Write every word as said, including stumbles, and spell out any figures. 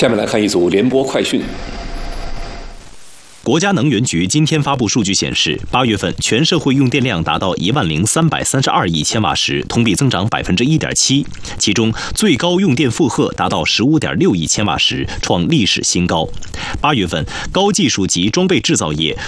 下面来看一组联播快讯。 国家能源局今天发布数据显示，八月份全社会用电量达到一万零三百三十二亿千瓦时，同比增长百分之一点七。其中最高用电负荷达到十五点六亿千瓦时，创历史新高。八月份高技术及装备制造业